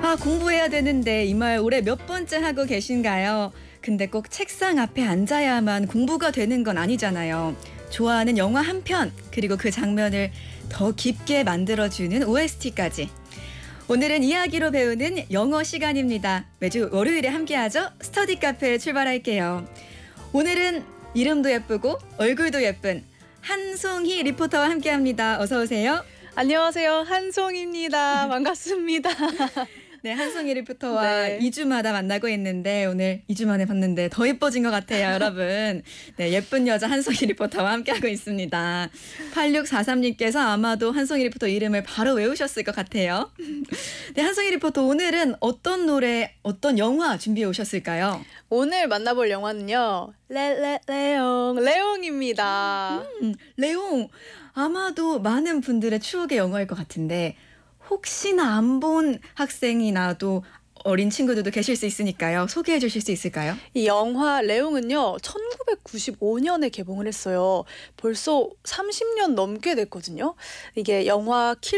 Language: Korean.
공부해야 되는데 이 말 올해 몇 번째 하고 계신가요? 근데 꼭 책상 앞에 앉아야만 공부가 되는 건 아니잖아요. 좋아하는 영화 한 편, 그리고 그 장면을 더 깊게 만들어주는 OST까지. 오늘은 이야기로 배우는 영어 시간입니다. 매주 월요일에 함께하죠. 스터디 카페 출발할게요. 오늘은 이름도 예쁘고 얼굴도 예쁜 한송희 리포터와 함께합니다. 어서 오세요. 안녕하세요. 한송입니다. 반갑습니다. 네, 한송희 리포터와 네. 2주마다 만나고 있는데 오늘 2주 만에 봤는데 더 예뻐진 것 같아요, 여러분. 네, 예쁜 여자 한송희 리포터와 함께하고 있습니다. 8643님께서 아마도 한송희 리포터 이름을 바로 외우셨을 것 같아요. 네, 한송희 리포터 오늘은 어떤 노래, 어떤 영화 준비해 오셨을까요? 오늘 만나볼 영화는요. 레옹입니다. 레옹, 아마도 많은 분들의 추억의 영화일 것 같은데 혹시나 안 본 학생이나도 어린 친구들도 계실 수 있으니까요. 소개해 주실 수 있을까요? 이 영화 레옹은요. 1995년에 개봉을 했어요. 벌써 30년 넘게 됐거든요. 이게 영화